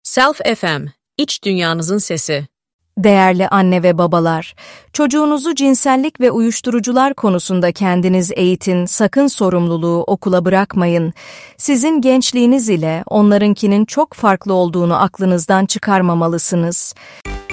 Self FM, iç dünyanızın sesi. Değerli anne ve babalar, çocuğunuzu cinsellik ve uyuşturucular konusunda kendiniz eğitin, sakın sorumluluğu okula bırakmayın. Sizin gençliğiniz ile onlarınkinin çok farklı olduğunu aklınızdan çıkarmamalısınız.